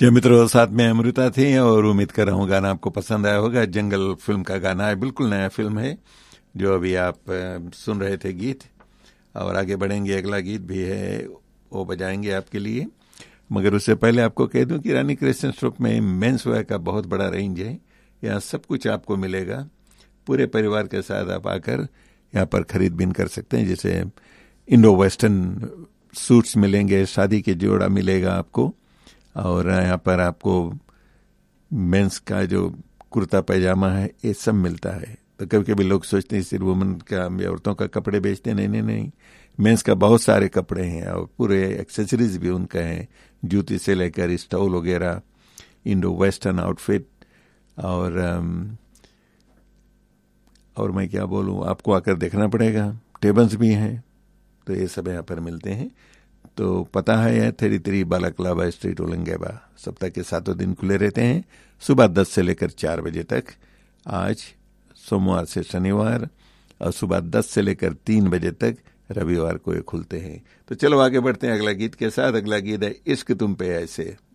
जी मित्रों, साथ में अमृता थी और उम्मीद कर रहा हूँ गाना आपको पसंद आया होगा। जंगल फिल्म का गाना है, बिल्कुल नया फिल्म है जो अभी आप सुन रहे थे गीत। और आगे बढ़ेंगे, अगला गीत भी है, वो बजाएंगे आपके लिए। मगर उससे पहले आपको कह दूं कि रानी क्रिश्चियन स्टोर में मेंस वेयर का बहुत बड़ा रेंज है। यहाँ सब कुछ आपको मिलेगा। पूरे परिवार के साथ आप आकर यहाँ पर खरीद बिन कर सकते हैं। जैसे इंडो वेस्टर्न सूट्स मिलेंगे, शादी के जोड़ा मिलेगा आपको, और यहाँ पर आपको मेंस का जो कुर्ता पैजामा है ये सब मिलता है। तो कभी कभी लोग सोचते हैं सिर्फ वुमेन का, औरतों का कपड़े बेचते हैं। नहीं नहीं नहीं, मेंस का बहुत सारे कपड़े हैं और पूरे एक्सेसरीज भी उनका है, जूती से लेकर स्टॉल वगैरह, इंडो वेस्टर्न आउटफिट। और मैं क्या बोलूँ, आपको आकर देखना पड़ेगा। टेबल्स भी हैं, तो ये सब यहाँ पर मिलते हैं। तो पता है 33 बालाक्लाबा स्ट्रीट, ओलंगेबा। सप्ताह के 7 दिन खुले रहते हैं, सुबह 10 से लेकर 4 बजे तक। आज सोमवार से शनिवार, और सुबह 10 से लेकर 3 बजे तक रविवार को ये खुलते हैं। तो चलो आगे बढ़ते हैं अगला गीत के साथ। अगला गीत है इश्क तुम पे ऐसे।